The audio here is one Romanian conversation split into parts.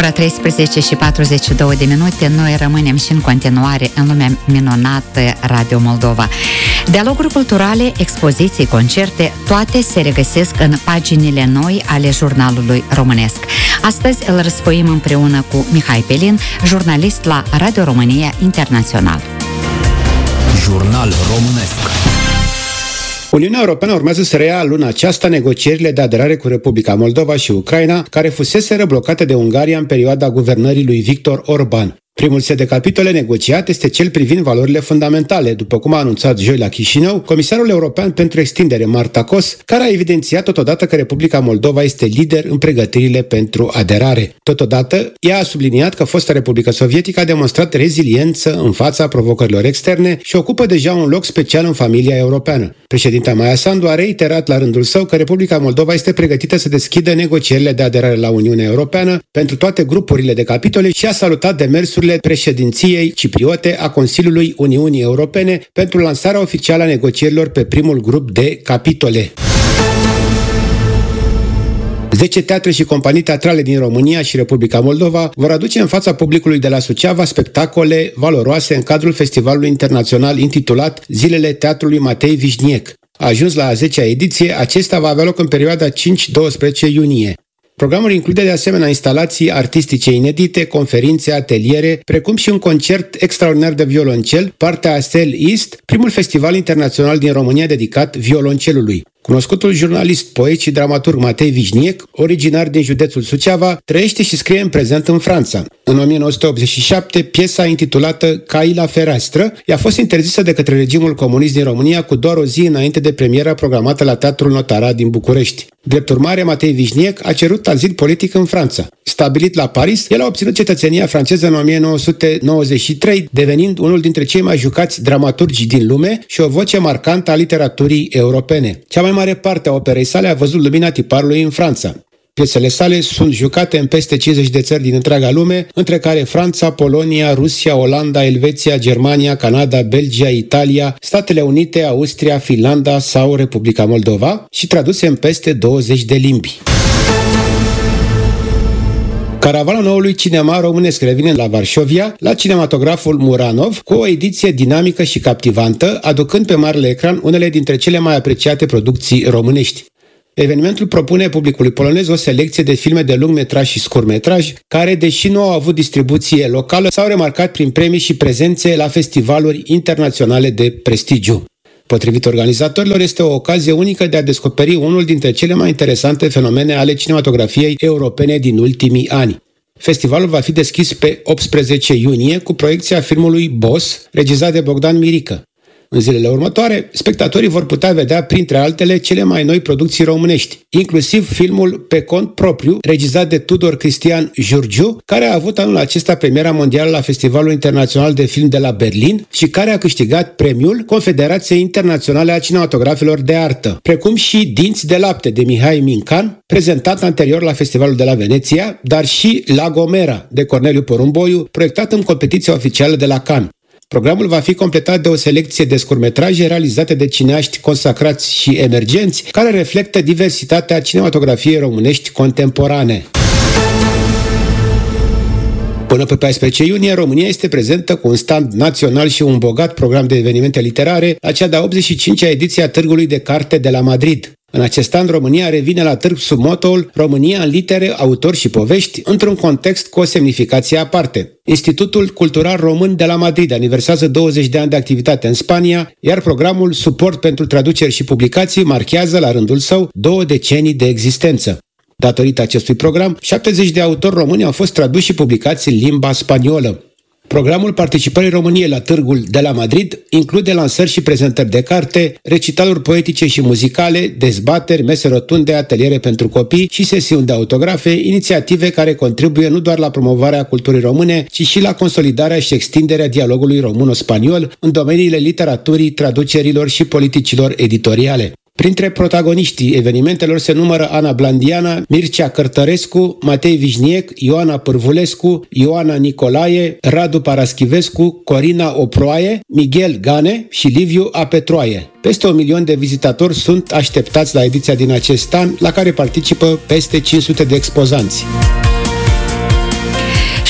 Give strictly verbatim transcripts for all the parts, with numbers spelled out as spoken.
ora treisprezece și patruzeci și două de minute. Noi rămânem și în continuare în lumea minunată Radio Moldova. Dialoguri culturale, expoziții, concerte, toate se regăsesc în paginile noi ale jurnalului românesc. Astăzi îl răsfoim împreună cu Mihai Pelin, jurnalist la Radio România Internațional. Jurnal românesc. Uniunea Europeană urmează să reia luna aceasta negocierile de aderare cu Republica Moldova și Ucraina, care fuseseră blocate de Ungaria în perioada guvernării lui Victor Orban. Primul set de capitole negociat este cel privind valorile fundamentale, după cum a anunțat joi la Chișinău Comisarul European pentru Extindere Marta Kos, care a evidențiat totodată că Republica Moldova este lider în pregătirile pentru aderare. Totodată, ea a subliniat că fosta Republică Sovietică a demonstrat reziliență în fața provocărilor externe și ocupă deja un loc special în familia europeană. Președinta Maia Sandu a reiterat la rândul său că Republica Moldova este pregătită să deschidă negocierile de aderare la Uniunea Europeană pentru toate grupurile de capitole și a salutat demersurile președinției cipriote a Consiliului Uniunii Europene pentru lansarea oficială a negocierilor pe primul grup de capitole. zece teatre și companii teatrale din România și Republica Moldova vor aduce în fața publicului de la Suceava spectacole valoroase în cadrul festivalului internațional intitulat Zilele Teatrului Matei Vișniec. A ajuns la a zecea ediție, acesta va avea loc în perioada cinci-doisprezece iunie. Programul include de asemenea instalații artistice inedite, conferințe, ateliere, precum și un concert extraordinar de violoncel, partea Astel East, primul festival internațional din România dedicat violoncelului. Cunoscutul jurnalist, poet și dramaturg Matei Vișniec, originar din județul Suceava, trăiește și scrie în prezent în Franța. În o mie nouă sute optzeci și șapte, piesa intitulată Cai la fereastră i-a fost interzisă de către regimul comunist din România cu doar o zi înainte de premiera programată la Teatrul Notarat din București. Drept urmare, Matei Vișniec a cerut azil politic în Franța. Stabilit la Paris, el a obținut cetățenia franceză în o mie nouă sute nouăzeci și trei, devenind unul dintre cei mai jucați dramaturgi din lume și o voce marcantă a literaturii europene. Cea mai mare parte a operei sale a văzut lumina tiparului în Franța. Piesele sale sunt jucate în peste cincizeci de țări din întreaga lume, între care Franța, Polonia, Rusia, Olanda, Elveția, Germania, Canada, Belgia, Italia, Statele Unite, Austria, Finlanda sau Republica Moldova și traduse în peste douăzeci de limbi. Caravana noului cinema românesc revine la Varșovia, la cinematograful Muranov, cu o ediție dinamică și captivantă, aducând pe marele ecran unele dintre cele mai apreciate producții românești. Evenimentul propune publicului polonez o selecție de filme de lungmetraj și scurtmetraj, care, deși nu au avut distribuție locală, s-au remarcat prin premii și prezențe la festivaluri internaționale de prestigiu. Potrivit organizatorilor, este o ocazie unică de a descoperi unul dintre cele mai interesante fenomene ale cinematografiei europene din ultimii ani. Festivalul va fi deschis pe optsprezece iunie cu proiecția filmului Boss, regizat de Bogdan Mirică. În zilele următoare, spectatorii vor putea vedea, printre altele, cele mai noi producții românești, inclusiv filmul Pe cont propriu, regizat de Tudor Cristian Giurgiu, care a avut anul acesta premiera mondială la Festivalul Internațional de Film de la Berlin și care a câștigat premiul Confederației Internaționale a Cinematografilor de Artă, precum și Dinți de lapte de Mihai Mincan, prezentat anterior la Festivalul de la Veneția, dar și La Gomera de Corneliu Porumboiu, proiectat în competiția oficială de la Cannes. Programul va fi completat de o selecție de scurtmetraje realizate de cineaști consacrați și emergenți, care reflectă diversitatea cinematografiei românești contemporane. Până pe paisprezece iunie, România este prezentă cu un stand național și un bogat program de evenimente literare la cea de-a optzeci și cincea ediție a Târgului de Carte de la Madrid. În acest an, România revine la târg sub motoul România în litere, autori și povești, într-un context cu o semnificație aparte. Institutul Cultural Român de la Madrid aniversează douăzeci de ani de activitate în Spania, iar programul Suport pentru traduceri și publicații marchează la rândul său două decenii de existență. Datorită acestui program, șaptezeci de autori români au fost traduși și publicați în limba spaniolă. Programul participării României la Târgul de la Madrid include lansări și prezentări de carte, recitaluri poetice și muzicale, dezbateri, mese rotunde, ateliere pentru copii și sesiuni de autografe, inițiative care contribuie nu doar la promovarea culturii române, ci și la consolidarea și extinderea dialogului româno-spaniol în domeniile literaturii, traducerilor și politicilor editoriale. Printre protagoniștii evenimentelor se numără Ana Blandiana, Mircea Cărtărescu, Matei Vișniec, Ioana Pârvulescu, Ioana Nicolae, Radu Paraschivescu, Corina Oproaie, Miguel Gane și Liviu Apetroaie. Peste un milion de vizitatori sunt așteptați la ediția din acest an, la care participă peste cinci sute de expozanți.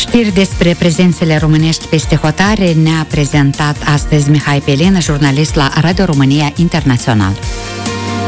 Știri despre prezențele românești peste hotare ne-a prezentat astăzi Mihai Pelin, jurnalist la Radio România Internațional.